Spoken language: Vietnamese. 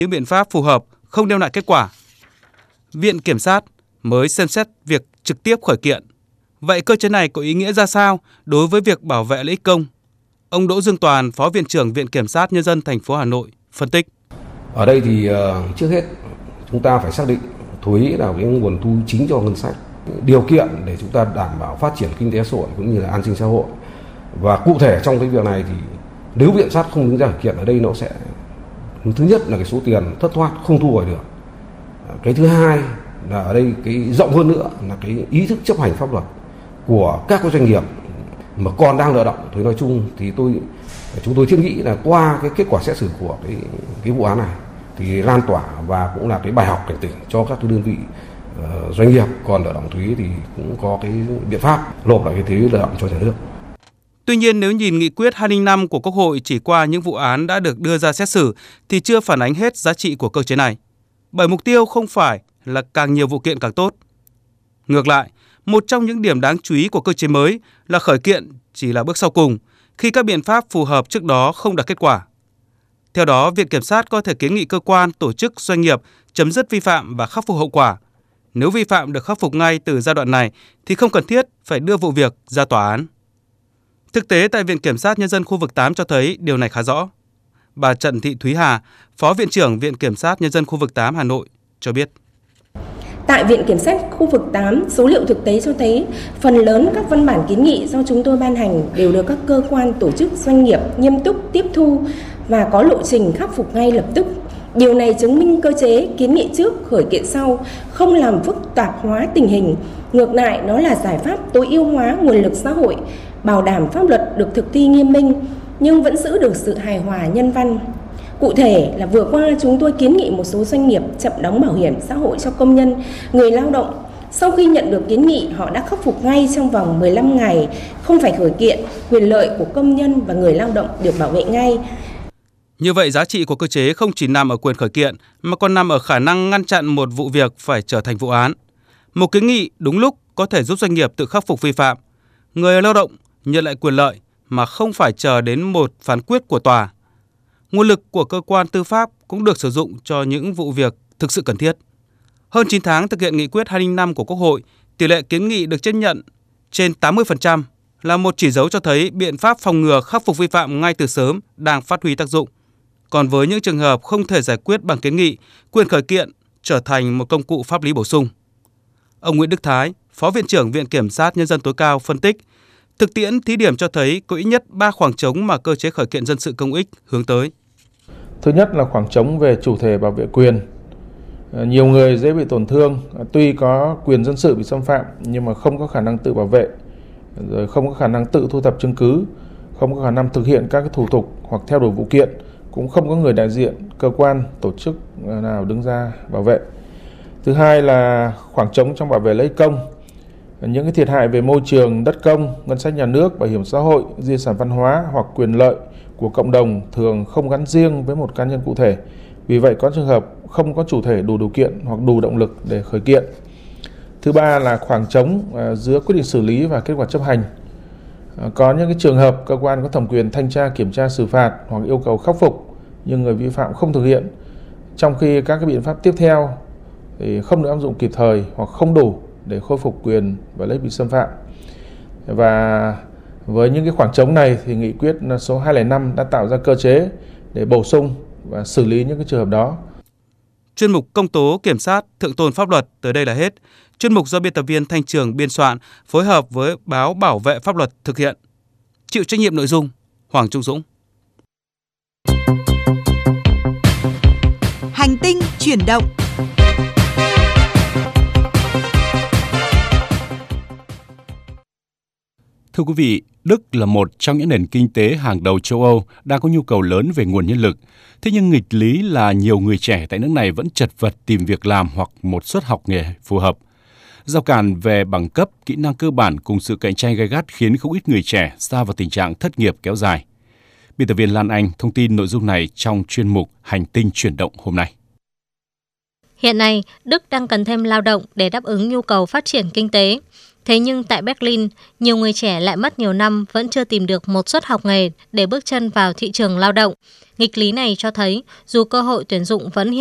những biện pháp phù hợp không đem lại kết quả, Viện Kiểm sát mới xem xét việc trực tiếp khởi kiện. Vậy cơ chế này có ý nghĩa ra sao đối với việc bảo vệ lợi ích công? Ông Đỗ Dương Toàn, Phó Viện trưởng Viện Kiểm sát Nhân dân thành phố Hà Nội phân tích. Ở đây thì trước hết chúng ta phải xác định thuế là cái nguồn thu chính cho ngân sách, điều kiện để chúng ta đảm bảo phát triển kinh tế xã hội cũng như là an sinh xã hội. Và cụ thể trong cái việc này thì nếu viện sát không đứng ra khởi kiện ở đây, nó sẽ thứ nhất là cái số tiền thất thoát không thu hồi được. Cái thứ hai là ở đây cái rộng hơn nữa là cái ý thức chấp hành pháp luật của các doanh nghiệp mà còn đang nợ động thuế nói chung. Thì chúng tôi thiết nghĩ là qua cái kết quả xét xử của cái vụ án này thì lan tỏa và cũng là cái bài học cảnh tỉnh cho các cái đơn vị doanh nghiệp còn nợ động thuế thì cũng có cái biện pháp nộp lại cái thuế nợ động cho nhà nước. Tuy nhiên, nếu nhìn nghị quyết 205 của Quốc hội chỉ qua những vụ án đã được đưa ra xét xử thì chưa phản ánh hết giá trị của cơ chế này. Bởi mục tiêu không phải là càng nhiều vụ kiện càng tốt. Ngược lại, một trong những điểm đáng chú ý của cơ chế mới là khởi kiện chỉ là bước sau cùng khi các biện pháp phù hợp trước đó không đạt kết quả. Theo đó, Viện Kiểm sát có thể kiến nghị cơ quan, tổ chức, doanh nghiệp chấm dứt vi phạm và khắc phục hậu quả. Nếu vi phạm được khắc phục ngay từ giai đoạn này thì không cần thiết phải đưa vụ việc ra tòa án. Thực tế tại Viện Kiểm sát Nhân dân khu vực 8 cho thấy điều này khá rõ. Bà Trần Thị Thúy Hà, Phó Viện trưởng Viện Kiểm sát Nhân dân khu vực 8 Hà Nội cho biết. Tại Viện Kiểm sát khu vực 8, số liệu thực tế cho thấy phần lớn các văn bản kiến nghị do chúng tôi ban hành đều được các cơ quan, tổ chức, doanh nghiệp nghiêm túc tiếp thu và có lộ trình khắc phục ngay lập tức. Điều này chứng minh cơ chế kiến nghị trước, khởi kiện sau không làm phức tạp hóa tình hình. Ngược lại, nó là giải pháp tối ưu hóa nguồn lực xã hội, bảo đảm pháp luật được thực thi nghiêm minh nhưng vẫn giữ được sự hài hòa nhân văn. Cụ thể là vừa qua chúng tôi kiến nghị một số doanh nghiệp chậm đóng bảo hiểm xã hội cho công nhân, người lao động. Sau khi nhận được kiến nghị, họ đã khắc phục ngay trong vòng 15 ngày, không phải khởi kiện, quyền lợi của công nhân và người lao động được bảo vệ ngay. Như vậy, giá trị của cơ chế không chỉ nằm ở quyền khởi kiện mà còn nằm ở khả năng ngăn chặn một vụ việc phải trở thành vụ án. Một kiến nghị đúng lúc có thể giúp doanh nghiệp tự khắc phục vi phạm, người lao động nhận lại quyền lợi mà không phải chờ đến một phán quyết của tòa. Nguồn lực của cơ quan tư pháp cũng được sử dụng cho những vụ việc thực sự cần thiết. Hơn 9 tháng thực hiện nghị quyết 205 của Quốc hội, tỷ lệ kiến nghị được chấp nhận trên 80% là một chỉ dấu cho thấy biện pháp phòng ngừa khắc phục vi phạm ngay từ sớm đang phát huy tác dụng. Còn với những trường hợp không thể giải quyết bằng kiến nghị, quyền khởi kiện trở thành một công cụ pháp lý bổ sung. Ông Nguyễn Đức Thái, Phó Viện trưởng Viện Kiểm sát Nhân dân tối cao phân tích, thực tiễn thí điểm cho thấy có ít nhất 3 khoảng trống mà cơ chế khởi kiện dân sự công ích hướng tới. Thứ nhất là khoảng trống về chủ thể bảo vệ quyền. Nhiều người dễ bị tổn thương, tuy có quyền dân sự bị xâm phạm nhưng mà không có khả năng tự bảo vệ, rồi không có khả năng tự thu thập chứng cứ, không có khả năng thực hiện các cái thủ tục hoặc theo đuổi vụ kiện, cũng không có người đại diện, cơ quan, tổ chức nào đứng ra bảo vệ. Thứ hai là khoảng trống trong bảo vệ lợi ích công. Những cái thiệt hại về môi trường, đất công, ngân sách nhà nước, bảo hiểm xã hội, di sản văn hóa hoặc quyền lợi của cộng đồng thường không gắn riêng với một cá nhân cụ thể. Vì vậy có trường hợp không có chủ thể đủ điều kiện hoặc đủ động lực để khởi kiện. Thứ ba là khoảng trống giữa quyết định xử lý và kết quả chấp hành. Có những cái trường hợp cơ quan có thẩm quyền thanh tra, kiểm tra, xử phạt hoặc yêu cầu khắc phục nhưng người vi phạm không thực hiện, trong khi các cái biện pháp tiếp theo thì không được áp dụng kịp thời hoặc không đủ để khôi phục quyền và lợi ích bị xâm phạm. Và với những cái khoảng trống này thì nghị quyết số 205 đã tạo ra cơ chế để bổ sung và xử lý những cái trường hợp đó. Chuyên mục Công tố Kiểm sát Thượng tôn pháp luật tới đây là hết. Chuyên mục do biên tập viên Thanh Trường biên soạn phối hợp với báo Bảo vệ pháp luật thực hiện. Chịu trách nhiệm nội dung Hoàng Trung Dũng. Hành tinh chuyển động. Thưa quý vị, Đức là một trong những nền kinh tế hàng đầu châu Âu đang có nhu cầu lớn về nguồn nhân lực. Thế nhưng nghịch lý là nhiều người trẻ tại nước này vẫn chật vật tìm việc làm hoặc một suất học nghề phù hợp. Rào cản về bằng cấp, kỹ năng cơ bản cùng sự cạnh tranh gay gắt khiến không ít người trẻ sa vào tình trạng thất nghiệp kéo dài. Biên tập viên Lan Anh thông tin nội dung này trong chuyên mục Hành tinh chuyển động hôm nay. Hiện nay, Đức đang cần thêm lao động để đáp ứng nhu cầu phát triển kinh tế. Thế nhưng tại Berlin, nhiều người trẻ lại mất nhiều năm vẫn chưa tìm được một suất học nghề để bước chân vào thị trường lao động. Nghịch lý này cho thấy dù cơ hội tuyển dụng vẫn